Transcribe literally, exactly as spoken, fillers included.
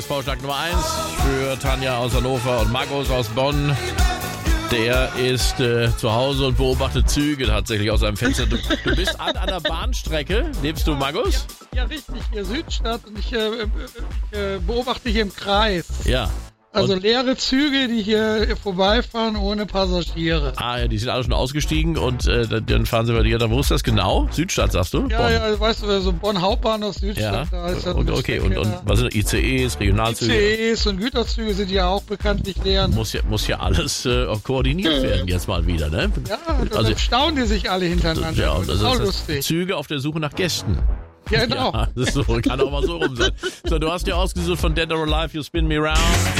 Vorschlag Nummer eins für Tanja aus Hannover und Markus aus Bonn. Der ist äh, zu Hause und beobachtet Züge tatsächlich aus seinem Fenster. Du, du bist an einer Bahnstrecke. Lebst du, Markus? Ja, ja, richtig. Hier Südstadt und ich, äh, ich äh, beobachte hier im Kreis. Ja. Also und, leere Züge, die hier vorbeifahren ohne Passagiere. Ah ja, die sind alle schon ausgestiegen und äh, dann fahren sie bei dir. Wo ist das genau? Südstadt, sagst du? Ja, Bonn. ja, weißt du, so Bonn Hauptbahnhof Südstadt. Ja. Da ist ja okay, okay. Und, und was sind I C Es, Regionalzüge? I C Es und Güterzüge sind ja auch bekanntlich leer. Muss ja, muss ja alles äh, koordiniert werden jetzt mal wieder, ne? Ja, dann also, staunen die sich alle hintereinander. Ja, das also ist auch das lustig. heißt, Züge auf der Suche nach Gästen. Ja, genau. Ja, das ist so, kann auch mal so rum sein. So, du hast dir ausgesucht von Dead or Alive, You Spin Me Round.